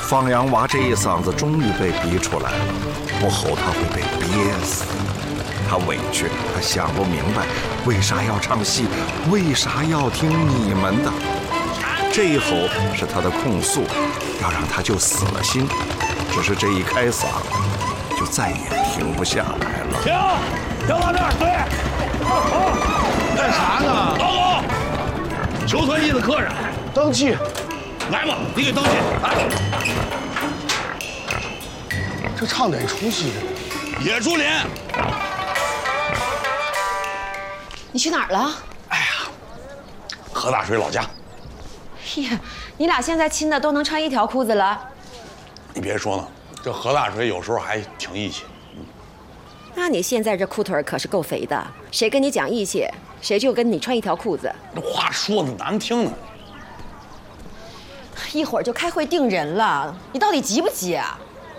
放羊娃这一嗓子终于被逼出来了，不吼他会被憋死。他委屈，他想不明白，为啥要唱戏，为啥要听你们的？这一吼是他的控诉，要让他就死了心。只是这一开嗓，就再也停不下来了。 停到这儿，对，好， 干啥呢？ 老总，球团一的客人， 登记。 来吧，你给登记。来， 这唱哪出戏？ 野猪林。 你去哪儿了？ 哎呀，何大水老家。 呀，你俩现在亲的都能穿一条裤子了。 你别说呢，这何大水有时候还挺义气。 那你现在这裤腿可是够肥的，谁跟你讲义气，谁就跟你穿一条裤子。 这话说的难听呢。 一会儿就开会定人了，你到底急不急啊？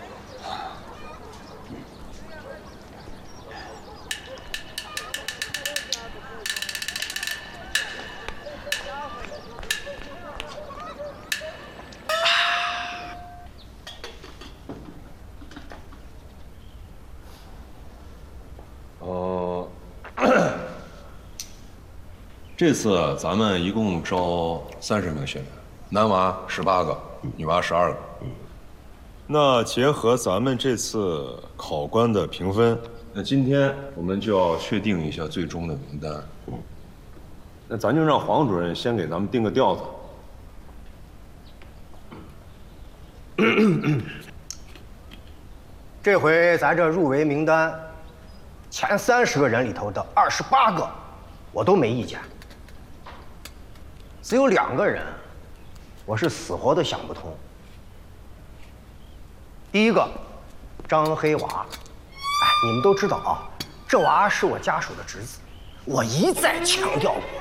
这次咱们一共招30名学员，男娃18个，女娃12个。那结合咱们这次考官的评分，那今天我们就要确定一下最终的名单。那咱就让黄主任先给咱们定个调子。 这回咱这入围名单，前30个人里头的28个，我都没意见。只有2个人，我是死活都想不通。第一个，张黑娃，你们都知道啊，这娃是我家属的侄子，我一再强调过，